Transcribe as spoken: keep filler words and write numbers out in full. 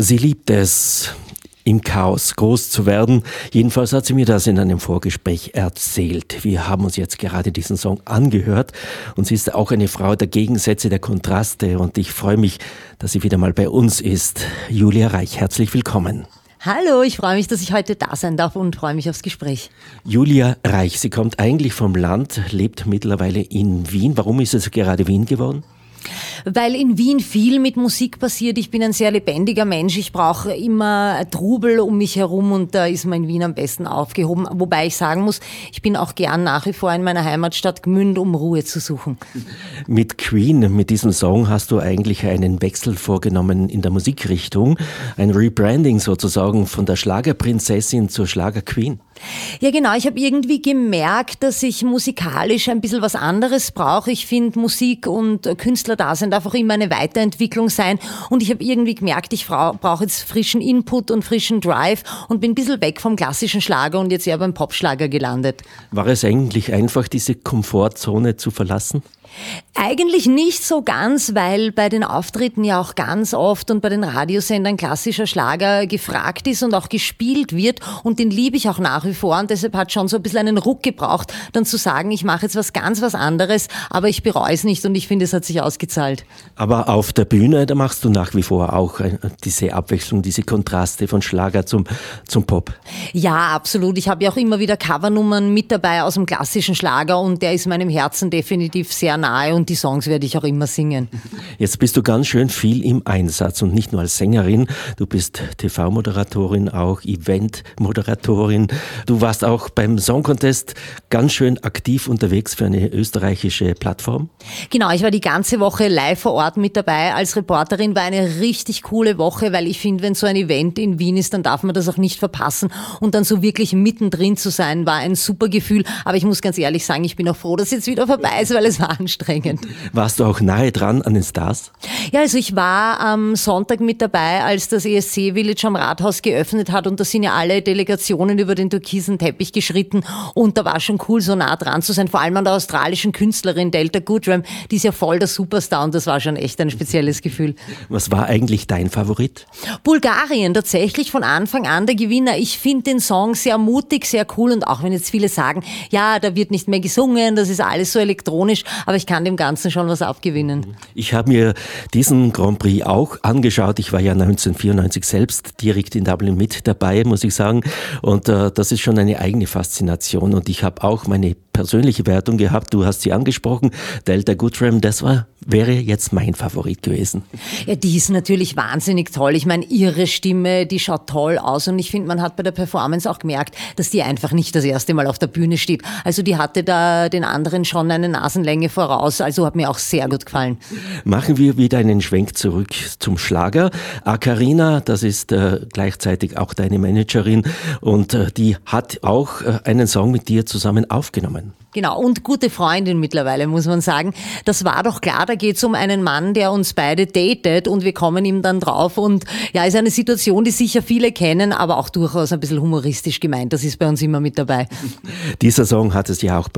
Sie liebt es, im Chaos groß zu werden. Jedenfalls hat sie mir das in einem Vorgespräch erzählt. Wir haben uns jetzt gerade diesen Song angehört und sie ist auch eine Frau der Gegensätze, der Kontraste und ich freue mich, dass sie wieder mal bei uns ist. Julia Reich, herzlich willkommen. Hallo, ich freue mich, dass ich heute da sein darf und freue mich aufs Gespräch. Julia Reich, sie kommt eigentlich vom Land, lebt mittlerweile in Wien. Warum ist es gerade Wien geworden? Weil in Wien viel mit Musik passiert. Ich bin ein sehr lebendiger Mensch. Ich brauche immer Trubel um mich herum und da ist man in Wien am besten aufgehoben. Wobei ich sagen muss, ich bin auch gern nach wie vor in meiner Heimatstadt Gmünd, um Ruhe zu suchen. Mit Queen, mit diesem Song hast du eigentlich einen Wechsel vorgenommen in der Musikrichtung. Ein Rebranding sozusagen von der Schlagerprinzessin zur Schlagerqueen. Ja genau, ich habe irgendwie gemerkt, dass ich musikalisch ein bisschen was anderes brauche. Ich finde, Musik und Künstlerdasein darf auch immer eine Weiterentwicklung sein und ich habe irgendwie gemerkt, ich brauche jetzt frischen Input und frischen Drive und bin ein bisschen weg vom klassischen Schlager und jetzt eher beim Popschlager gelandet. War es eigentlich einfach, diese Komfortzone zu verlassen? Eigentlich nicht so ganz, weil bei den Auftritten ja auch ganz oft und bei den Radiosendern klassischer Schlager gefragt ist und auch gespielt wird und den liebe ich auch nach wie vor und deshalb hat schon so ein bisschen einen Ruck gebraucht, dann zu sagen, ich mache jetzt was ganz was anderes, aber ich bereue es nicht und ich finde, es hat sich ausgezahlt. Aber auf der Bühne, da machst du nach wie vor auch diese Abwechslung, diese Kontraste von Schlager zum, zum Pop. Ja, absolut. Ich habe ja auch immer wieder Covernummern mit dabei aus dem klassischen Schlager und der ist meinem Herzen definitiv sehr nahe und die Songs werde ich auch immer singen. Jetzt bist du ganz schön viel im Einsatz und nicht nur als Sängerin, du bist T V-Moderatorin, auch Event-Moderatorin. Du warst auch beim Song Contest ganz schön aktiv unterwegs für eine österreichische Plattform. Genau, ich war die ganze Woche live vor Ort mit dabei als Reporterin, war eine richtig coole Woche, weil ich finde, wenn so ein Event in Wien ist, dann darf man das auch nicht verpassen und dann so wirklich mittendrin zu sein, war ein super Gefühl, aber ich muss ganz ehrlich sagen, ich bin auch froh, dass es jetzt wieder vorbei ist, weil es war anstrengend. Warst du auch nahe dran an den Stars? Ja, also ich war am Sonntag mit dabei, als das E S C Village am Rathaus geöffnet hat und da sind ja alle Delegationen über den türkisen Teppich geschritten und da war schon cool, so nah dran zu sein, vor allem an der australischen Künstlerin Delta Goodrem, die ist ja voll der Superstar und das war schon echt ein spezielles Gefühl. Was war eigentlich dein Favorit? Bulgarien, tatsächlich von Anfang an der Gewinner. Ich finde den Song sehr mutig, sehr cool und auch wenn jetzt viele sagen, ja, da wird nicht mehr gesungen, das ist alles so elektronisch, aber ich kann dem Ganzen schon was abgewinnen. Ich habe mir diesen Grand Prix auch angeschaut. Ich war ja neunzehnhundertvierundneunzig selbst direkt in Dublin mit dabei, muss ich sagen. Und äh, das ist schon eine eigene Faszination. Und ich habe auch meine persönliche Wertung gehabt. Du hast sie angesprochen. Delta Goodrem, das war, wäre jetzt mein Favorit gewesen. Ja, die ist natürlich wahnsinnig toll. Ich meine, ihre Stimme, die schaut toll aus. Und ich finde, man hat bei der Performance auch gemerkt, dass die einfach nicht das erste Mal auf der Bühne steht. Also die hatte da den anderen schon eine Nasenlänge voraus. Also hat mir auch sehr gut gefallen. Machen wir wieder einen Schwenk zurück zum Schlager. Akarina, das ist äh, gleichzeitig auch deine Managerin und äh, die hat auch äh, einen Song mit dir zusammen aufgenommen. Genau, und gute Freundin mittlerweile, muss man sagen. Das war doch klar, da geht es um einen Mann, der uns beide datet und wir kommen ihm dann drauf und ja, ist eine Situation, die sicher viele kennen, aber auch durchaus ein bisschen humoristisch gemeint. Das ist bei uns immer mit dabei. Dieser Song hat es ja auch bei